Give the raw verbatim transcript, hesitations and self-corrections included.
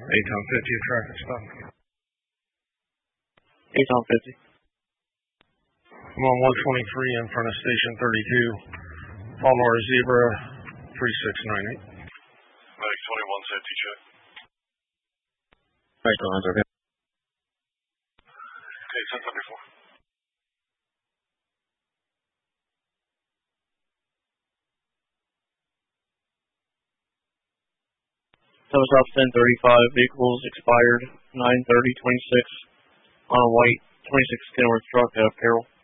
Aton fifty, a traffic stop. Aton fifty. I'm on one twenty-three in front of station thirty-two. Follow our zebra three six nine eight. Medic twenty-one, safety check. Right, the lines are good. Okay, ten seventy-four. That was off ten thirty-five, vehicles expired nine thirty twenty-six on a white twenty-six Kenworth truck out of Carroll.